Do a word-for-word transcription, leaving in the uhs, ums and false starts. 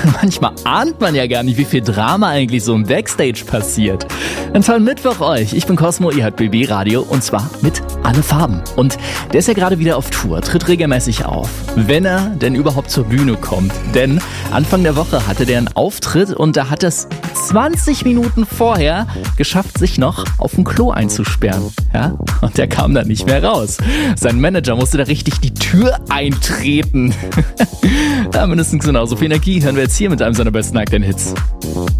manchmal ahnt man ja gar nicht, wie viel Drama eigentlich so im Backstage passiert. Einen tollen Mittwoch euch. Ich bin Cosmo, ihr hört B B Radio und zwar mit Alle Farben. Und der ist ja gerade wieder auf Tour, tritt regelmäßig auf, wenn er denn überhaupt zur Bühne kommt. Denn Anfang der Woche hatte der einen Auftritt und da hat es zwanzig Minuten vorher geschafft, sich noch auf dem Klo einzusperren. Ja? Und der kam dann nicht mehr raus. Sein Manager musste da richtig die Tür eintreten. Ja, mindestens genauso viel Energie hören wir jetzt hier mit einem seiner besten aktuellen Hits.